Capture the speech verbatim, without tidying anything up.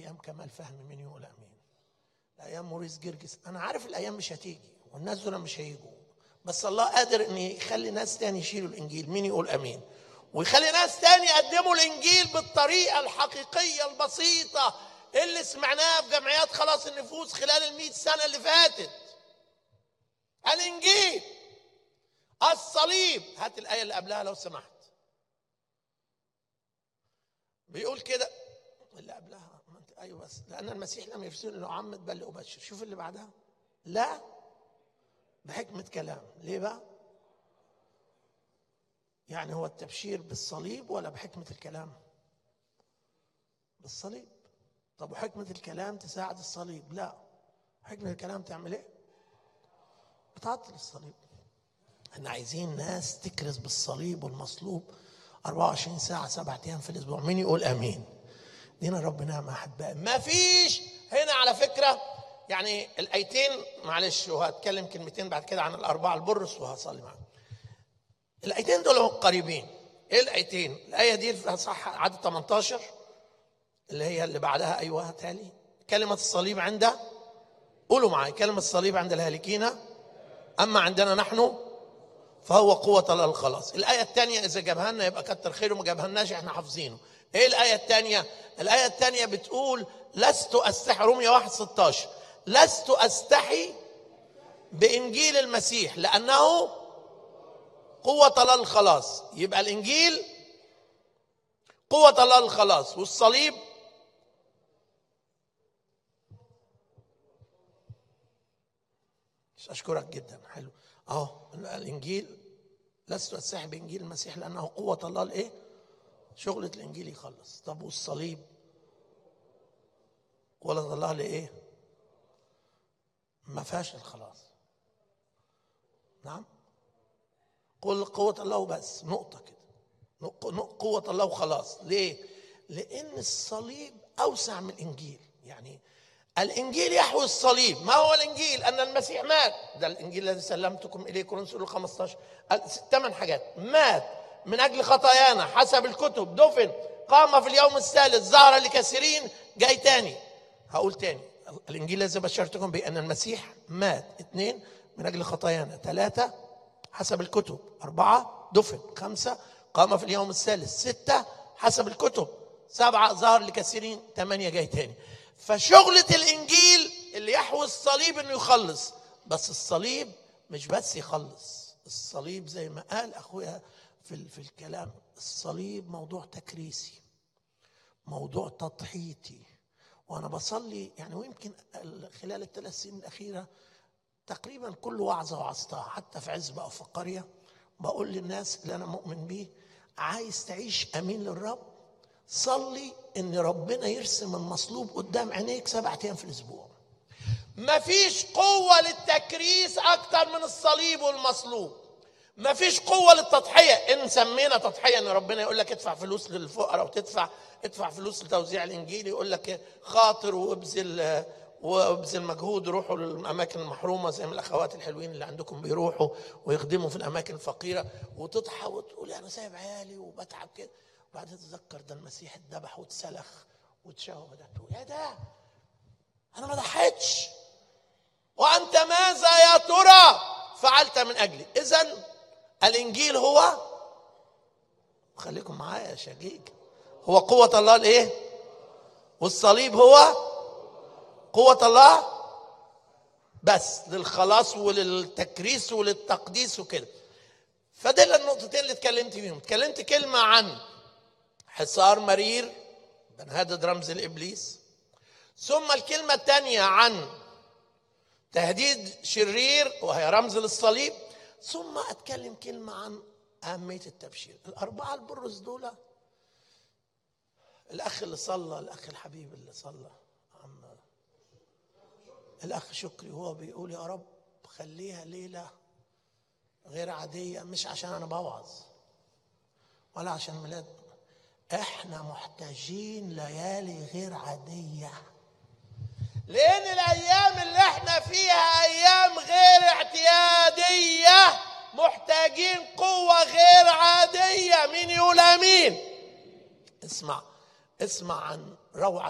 ايام كمال فهمي مين يقول امين؟ ايام موريس جرجس. انا عارف الايام مش هتيجي والناس دول مش هيجوا، بس الله قادر ان يخلي ناس تاني يشيلوا الانجيل. مين يقول امين؟ ويخلي ناس تاني يقدموا الانجيل بالطريقه الحقيقيه البسيطه اللي سمعناها في جمعيات خلاص النفوس خلال المئة سنه اللي فاتت. الانجيل، الصليب. هات الايه اللي قبلها لو سمحت. بيقول كده اللي قبلها. ايوه بس لان المسيح لم يرسلني لأعمد بل لأبشر. شوف اللي بعدها. لا بحكمه كلام. ليه بقى؟ يعني هو التبشير بالصليب ولا بحكمه الكلام؟ بالصليب. طب وحكمه الكلام تساعد الصليب؟ لا. حكمه الكلام تعمل ايه؟ بتعطل الصليب. احنا عايزين ناس تكرز بالصليب والمصلوب أربعة وعشرين ساعه سبعة ايام في الاسبوع. مين يقول امين؟ دينا رب نعم احبائي. ما فيش هنا على فكره يعني الايتين، معلش وهتكلم كلمتين بعد كده عن الاربعه البرص وهصلي معاهم. الايتين دول قريبين. ايه الايتين؟ الايه دي صح عدد ثمانية عشر اللي هي اللي بعدها. ايوه تالي. كلمه الصليب عند، قولوا معايا، كلمه الصليب عند الهالكين اما عندنا نحن فهو قوه الله الخلاص. الايه الثانيه اذا جابها لنا يبقى كتر خيره، ما جابهالناش احنا حافظينه. ايه الايه الثانيه؟ الايه الثانيه بتقول لست استحي، رومية واحد ستة عشر، لست استحي بانجيل المسيح لانه قوه الله الخلاص. يبقى الانجيل قوه الله الخلاص، والصليب اشكرك جدا. حلو اهو الانجيل لست استحي بانجيل المسيح لانه قوه الله الايه؟ شغله الانجيل يخلص. طب والصليب قوه الله لايه؟ ما فيهاش الخلاص. نعم قل قوه الله وبس، نقطه كده، قوه الله وخلاص. ليه؟ لان الصليب اوسع من الانجيل. يعني الانجيل يحوي الصليب. ما هو الانجيل؟ ان المسيح مات، ده الانجيل الذي سلمتكم اليه، كورنثوس خمسة عشر، ثمان حاجات. مات من اجل خطايانا حسب الكتب، دفن، قام في اليوم الثالث، ظهر لكثيرين، جاي تاني. هقول تاني الانجيل الذي بشرتكم به ان المسيح مات. اثنين من اجل خطايانا. ثلاثة حسب الكتب. أربعة دفن. خمسة قام في اليوم الثالث. ستة حسب الكتب. سبعة ظهر لكثيرين. ثمانية جاي تاني. فشغلة الإنجيل اللي يحوي الصليب إنه يخلص. بس الصليب مش بس يخلص، الصليب زي ما قال أخويا في في الكلام، الصليب موضوع تكريسي، موضوع تضحيتي. وأنا بصلي يعني، ويمكن خلال الثلاث سنين الأخيرة تقريبا كل وعظة وعظتها حتى في عزبة أو في قرية بقول للناس اللي أنا مؤمن بيه: عايز تعيش أمين للرب، صلي ان ربنا يرسم المصلوب قدام عينيك سبعة ايام في الاسبوع. مفيش قوة للتكريس اكتر من الصليب والمصلوب. مفيش قوة للتضحية. ان سمينا تضحية ان ربنا يقول لك ادفع فلوس للفقراء وتدفع ادفع فلوس لتوزيع الانجيل، يقول لك خاطر وابذل وابذل مجهود، روحوا للاماكن المحرومة زي ما الاخوات الحلوين اللي عندكم بيروحوا ويخدموا في الاماكن الفقيرة، وتضحى وتقول انا سايب عيالي وبتعب كده. بعدين تتذكر ده المسيح اتذبح واتسلخ واتشوه، بدأت تقول يا ده انا ما ضحيتش، وانت ماذا يا ترى فعلت من اجلي؟ اذن الانجيل هو، خليكم معايا يا شقيق، هو قوة الله الايه؟ والصليب هو قوة الله بس للخلاص وللتكريس وللتقديس وكده. فدول النقطتين اللي اتكلمت فيهم. اتكلمت كلمة عن حصار مرير بنهدد رمز الإبليس، ثم الكلمة الثانية عن تهديد شرير وهي رمز للصليب، ثم أتكلم كلمة عن أهمية التبشير. الأربعة البرص دول، الأخ اللي صلى، الأخ الحبيب اللي صلى، عم الأخ شكري، هو بيقول يا رب خليها ليلة غير عادية، مش عشان أنا بوعظ ولا عشان ميلاد، احنا محتاجين ليالي غير عادية، لان الايام اللي احنا فيها ايام غير اعتيادية، محتاجين قوة غير عادية. مين يقول امين؟ اسمع اسمع عن روعة